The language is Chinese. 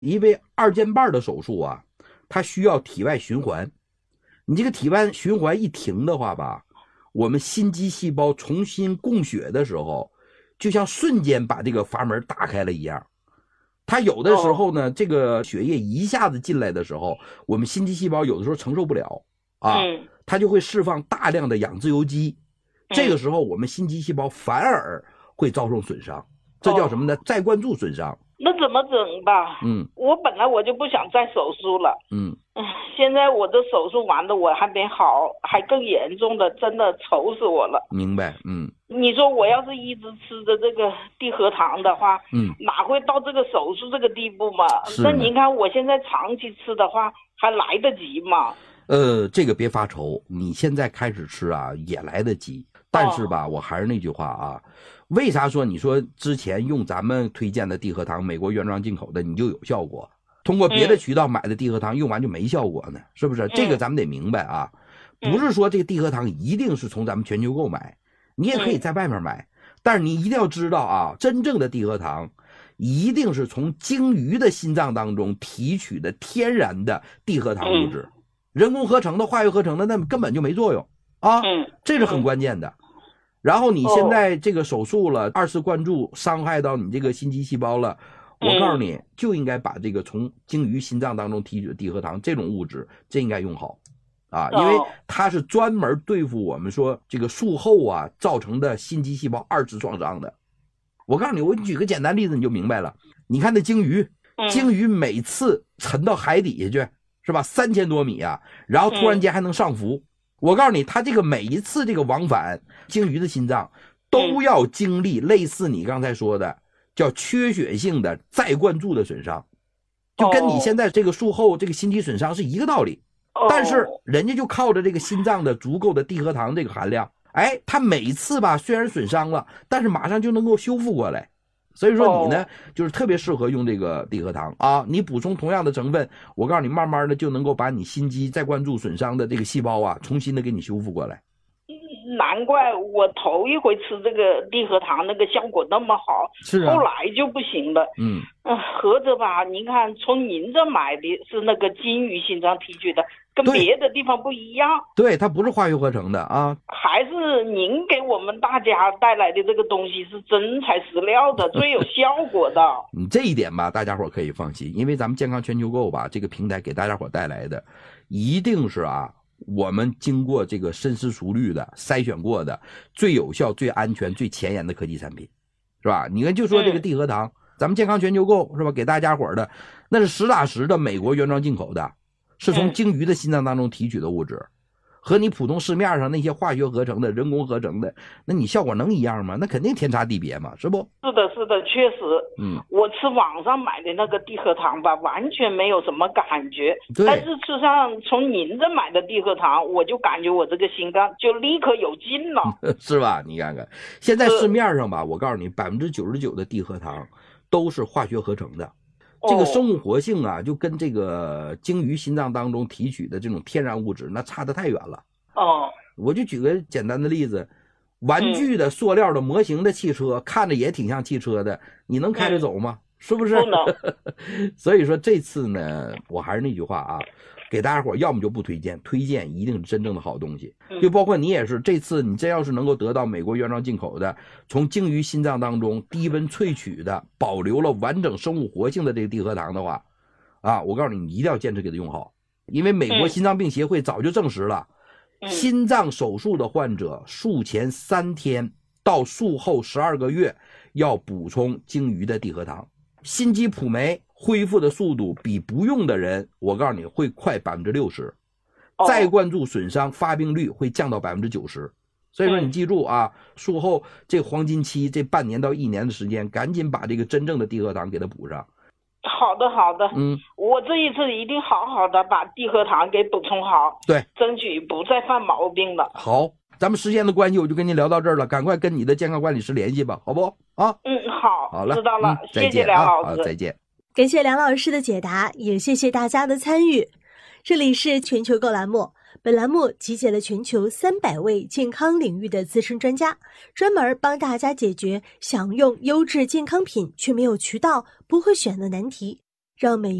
因为二件瓣的手术啊，它需要体外循环，你这个体外循环一停的话吧，我们心肌细胞重新供血的时候，就像瞬间把这个阀门打开了一样。它有的时候呢，这个血液一下子进来的时候，我们心肌细胞有的时候承受不了啊，它就会释放大量的氧自由基，这个时候我们心肌细胞反而会遭受损伤，这叫什么呢？再灌注损伤。 那怎么整吧？我本来我就不想再手术了。现在我的手术完了，我还没好，还更严重的，真的愁死我了。 明白。 你说我要是一直吃着这个地核糖的话，哪会到这个手术这个地步嘛？那您看我现在长期吃的话，还来得及吗？ 这个别发愁，你现在开始吃啊，也来得及。但是吧，我还是那句话啊，为啥说你说之前用咱们推荐的地核糖，美国原装进口的你就有效果，通过别的渠道买的地核糖用完就没效果呢？是不是？这个咱们得明白啊，不是说这个地核糖一定是从咱们全球购买，你也可以在外面买，但是你一定要知道啊，真正的地核糖一定是从鲸鱼的心脏当中提取的天然的地核糖物质，人工合成的、化学合成的那根本就没作用啊，这是很关键的。然后你现在这个手术了，2次灌注伤害到你这个心肌细胞了，我告诉你就应该把这个从鲸鱼心脏当中提取的地核糖这种物质，这应该用好啊，因为它是专门对付我们说这个术后啊造成的心肌细胞2次创伤的。我告诉你，我举个简单例子你就明白了。你看那鲸鱼每次沉到海底下去是吧，3000多米啊，然后突然间还能上浮。我告诉你，它这个每一次这个往返，鲸鱼的心脏都要经历类似你刚才说的叫缺血性的再灌注的损伤，就跟你现在这个术后这个心肌损伤是一个道理。但是人家就靠着这个心脏的足够的地核糖这个含量，它每次吧虽然损伤了，但是马上就能够修复过来。所以说你呢，就是特别适合用这个地核糖啊，你补充同样的成分，我告诉你，慢慢的就能够把你心肌再灌注损伤的这个细胞啊，重新的给你修复过来。 难怪我头一回吃这个地核糖那个效果那么好， 是啊， 后来就不行了。合着吧，您看从您这买的是那个鲸鱼心脏提取的，跟别的地方不一样。 对，它不是化学合成的啊， 还是您给我们大家带来的这个东西是真材实料的，最有效果的。 这一点吧，大家伙可以放心，因为咱们健康全球购吧这个平台给大家伙带来的，一定是我们经过这个深思熟虑的筛选过的最有效、最安全、最前沿的科技产品，是吧？你看就说这个地核糖，咱们健康全球购是吧，给大家伙的那是实打实的美国原装进口的，是从鲸鱼的心脏当中提取的物质，和你普通市面上那些化学合成的、人工合成的，那你效果能一样吗？那肯定天差地别嘛，是不？ 是的，确实。我吃网上买的那个地核糖吧，完全没有什么感觉。但是吃上从您这买的地核糖，我就感觉我这个心脏就立刻有劲了， 是吧？你看看，现在市面上吧，我告诉你，99%的地核糖都是化学合成的。这个生物活性啊，就跟这个鲸鱼心脏当中提取的这种天然物质那差得太远了。我就举个简单的例子，玩具的、塑料的、模型的汽车，看着也挺像汽车的，你能开着走吗？是不是？ 不能。 所以说这次呢，我还是那句话啊，给大家伙要么就不推荐，推荐一定是真正的好东西。就包括你也是，这次你真要是能够得到美国原装进口的，从鲸鱼心脏当中低温萃取的，保留了完整生物活性的这个地核糖的话，我告诉你，你一定要坚持给它用好，因为美国心脏病协会早就证实了，心脏手术的患者术前3天到术后12个月要补充鲸鱼的地核糖，心肌普酶恢复的速度比不用的人，我告诉你会快60%，再灌注损伤发病率会降到90%。所以说你记住啊，术后这黄金期这半年到1年的时间，赶紧把这个真正的地核糖给它补上。 好的，我这一次一定好好的把地核糖给补充好， 对， 争取不再犯毛病了。 好，咱们时间的关系，我就跟您聊到这儿了，赶快跟你的健康管理师联系吧，好不啊？好了， 知道了， 谢谢梁老师， 再见。 感谢梁老师的解答，也谢谢大家的参与。这里是全球购栏目，本栏目集结了全球300位健康领域的资深专家，专门帮大家解决想用优质健康品却没有渠道、不会选的难题。 让每